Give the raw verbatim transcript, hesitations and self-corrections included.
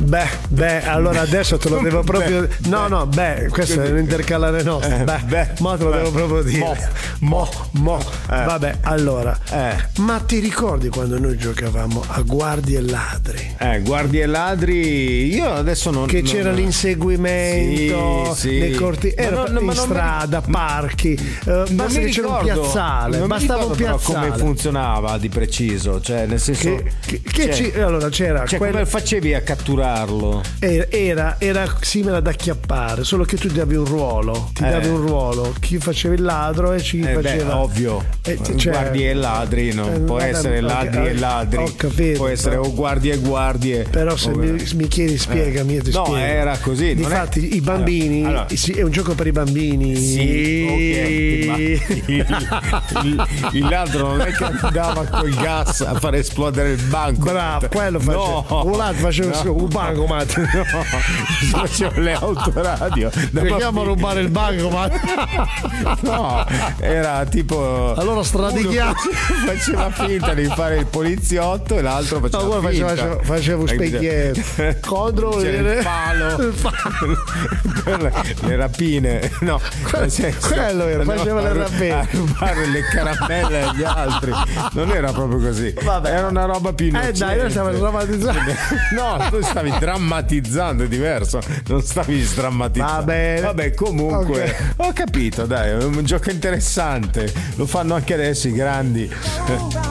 Beh, beh, allora adesso te lo devo proprio. Beh, no, beh. no, beh, questo è un intercalare nostro. Eh, beh, beh, ma te lo beh. devo proprio dire. Mo, mo, mo. Eh. Vabbè, allora. Eh. Ma ti ricordi quando noi giocavamo a guardie e ladri? Eh, guardie e ladri, io adesso non. Che non- c'era l'inseguimento Sì, sì. nei corti, Ma era non- ma in non mi- strada, parchi, eh, Non basta mi che c'era un ricordo- piazzale, non mi bastava un ricordo però piazzale. come funzionava di preciso, cioè nel senso Che, che- che cioè, ci- allora c'era cioè, quel- come facevi a catturarlo? era, era simile ad acchiappare, solo che tu davi un ruolo, ti Eh. davi un ruolo, chi faceva il ladro e chi Eh, beh, faceva ovvio, Eh, cioè- guardie e ladri non Eh, può vabbè, essere ok, ladri e eh, ladri, ho capito, può essere però- o guardie e guardie. Però se o- mi, mi chiedi spiegami, io ti No, spiego. era così, non è- Difatti i bambini, Allora, allora. sì, è un gioco per i bambini. Sì, ok, ma il, il- il ladro non è che andava col gas a far esplodere il banco. Bravo, quello faceva. No, Un ladro faceva no. un bancomat. No, faceva le autoradio. Da Andiamo a bambini. rubare il bancomat. No, era tipo. Allora stradichiamo. Uno faceva finta di fare il poliziotto e l'altro faceva No, guarda, finta. faceva- faceva un specchietto. Contro C'era le- il palo. il palo. Le rapine. No, nel senso, quello era, andava faceva le a ru- rapine. A rubare le caramelle agli altri. Non era proprio così. Vabbè. Era una roba più Eh innocente. dai, noi stiamo drammatizzando. No, tu stavi drammatizzando, è diverso. Non stavi sdrammatizzando. Va bene. Vabbè, comunque, Ok. ho capito, dai, è un gioco interessante. Lo fanno anche adesso i grandi.